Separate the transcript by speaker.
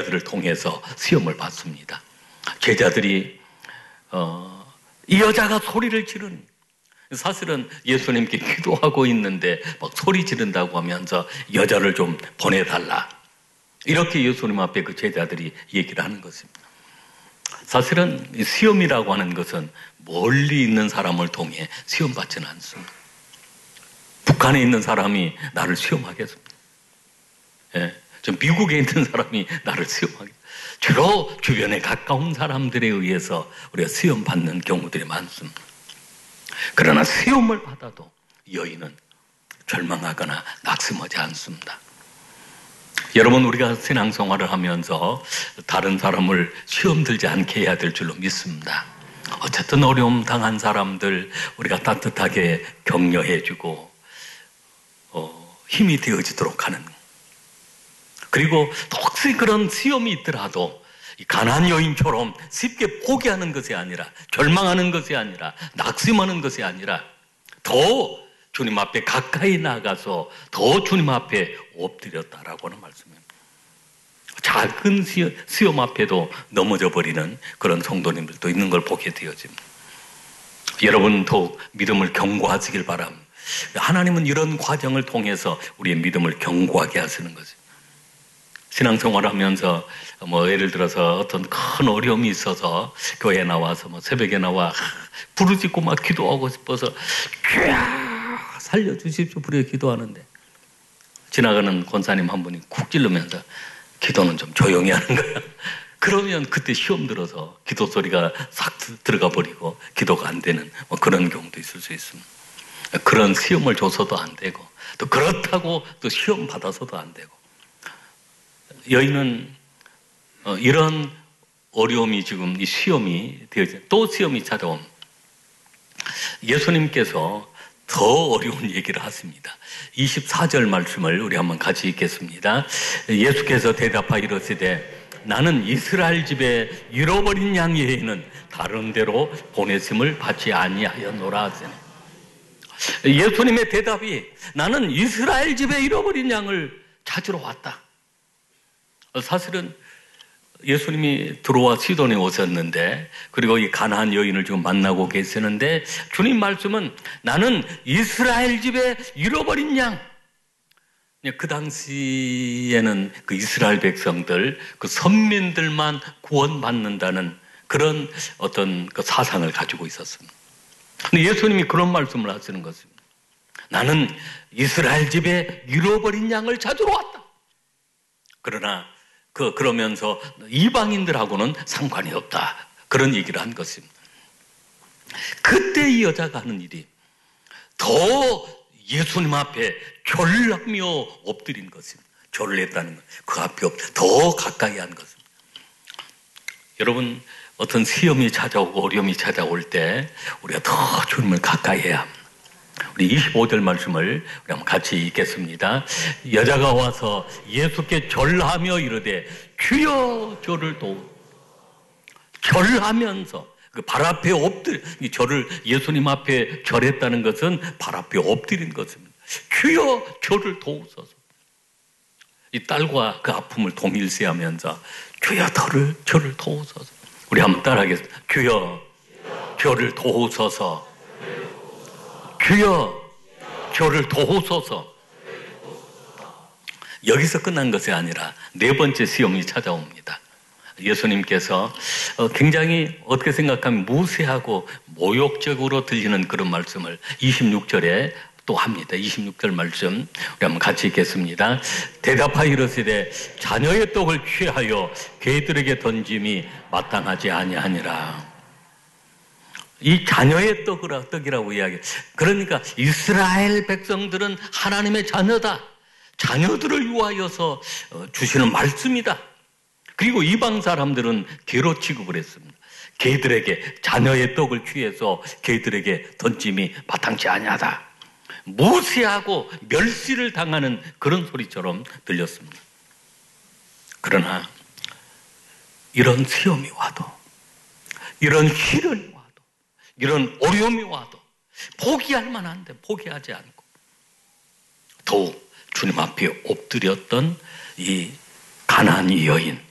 Speaker 1: 제자들을 통해서 시험을 받습니다. 제자들이 이 여자가 소리를 지르니, 사실은 예수님께 기도하고 있는데 막 소리 지른다고 하면서 여자를 좀 보내달라, 이렇게 예수님 앞에 그 제자들이 얘기를 하는 것입니다. 사실은 시험이라고 하는 것은 멀리 있는 사람을 통해 시험받지는 않습니다. 북한에 있는 사람이 나를 시험하겠습니다. 예, 저 미국에 있는 사람이 나를 시험하겠습니다. 주로 주변에 가까운 사람들에 의해서 우리가 시험받는 경우들이 많습니다. 그러나 시험을 받아도 여인은 절망하거나 낙심하지 않습니다. 여러분, 우리가 신앙생활을 하면서 다른 사람을 시험 들지 않게 해야 될 줄로 믿습니다. 어쨌든 어려움 당한 사람들 우리가 따뜻하게 격려해주고 힘이 되어지도록 하는, 그리고 혹시 그런 시험이 있더라도 가나안 여인처럼 쉽게 포기하는 것이 아니라, 절망하는 것이 아니라, 낙심하는 것이 아니라 더 주님 앞에 가까이 나가서 더 주님 앞에 엎드렸다라고 하는 말씀입니다. 작은 시험 앞에도 넘어져 버리는 그런 성도님들도 있는 걸 보게 되어집니다. 여러분, 더욱 믿음을 견고하시길 바랍니다. 하나님은 이런 과정을 통해서 우리의 믿음을 견고하게 하시는 거죠. 신앙생활 하면서 예를 들어서 어떤 큰 어려움이 있어서 교회에 나와서 새벽에 나와 부르짖고 막 기도하고 싶어서 쥐야 살려주십시오 부르게 기도하는데, 지나가는 권사님 한 분이 쿡 찔르면서 기도는 좀 조용히 하는 거야. 그러면 그때 시험 들어서 기도 소리가 싹 들어가 버리고 기도가 안 되는 그런 경우도 있을 수 있습니다. 그런 시험을 줘서도 안 되고, 또 그렇다고 또 시험 받아서도 안 되고, 여인은 이런 어려움이 지금 이 시험이 되어져, 또 시험이 찾아온, 예수님께서 더 어려운 얘기를 하십니다. 24절 말씀을 우리 한번 같이 읽겠습니다. 예수께서 대답하여 이르시되 나는 이스라엘 집에 잃어버린 양 외에는 다른 데로 보내심을 받지 아니하였노라 하시네. 예수님의 대답이 나는 이스라엘 집에 잃어버린 양을 찾으러 왔다. 사실은 예수님이 들어와 시돈에 오셨는데, 그리고 이 가나안 여인을 지금 만나고 계시는데, 주님 말씀은 나는 이스라엘 집에 잃어버린 양. 그 당시에는 그 이스라엘 백성들, 그 선민들만 구원받는다는 그런 어떤 그 사상을 가지고 있었습니다. 근데 예수님이 그런 말씀을 하시는 것입니다. 나는 이스라엘 집에 잃어버린 양을 찾으러 왔다. 그러나 그러면서 이방인들하고는 상관이 없다, 그런 얘기를 한 것입니다. 그때 이 여자가 하는 일이 더 예수님 앞에 절하며 엎드린 것입니다. 절을 했다는 것, 그 앞에 더 가까이 한 것입니다. 여러분, 어떤 시험이 찾아오고 어려움이 찾아올 때 우리가 더 주님을 가까이 해야 합니다. 우리 25절 말씀을 우리 한번 같이 읽겠습니다. 여자가 와서 예수께 절하며 이르되 주여 저를 도우. 절하면서 그 발 앞에 엎드려, 절을 예수님 앞에 절했다는 것은 발 앞에 엎드린 것입니다. 주여 저를 도우소서. 이 딸과 그 아픔을 동일시하면서 주여 저를 도우소서. 우리 한번 따라하겠습니다. 주여 저를 도우소서. 주여 저를 도우소서. 여기서 끝난 것이 아니라 네 번째 시험이 찾아옵니다. 예수님께서 굉장히 어떻게 생각하면 무시하고 모욕적으로 들리는 그런 말씀을 26절에 또 합니다. 26절 말씀 우리 한번 같이 읽겠습니다. 대답하여 이르시되 자녀의 떡을 취하여 개들에게 던짐이 마땅하지 아니하니라. 이 자녀의 떡이라고 이야기해요. 그러니까 이스라엘 백성들은 하나님의 자녀다. 자녀들을 위하여서 주시는 말씀이다. 그리고 이방 사람들은 개로 취급을 했습니다. 개들에게 자녀의 떡을 취해서 개들에게 던짐이 마땅치 아니하다. 무시하고 멸시를 당하는 그런 소리처럼 들렸습니다. 그러나 이런 시험이 와도, 이런 시련이 와도, 이런 어려움이 와도 포기할 만한데 포기하지 않고 더욱 주님 앞에 엎드렸던 이 가나안 여인,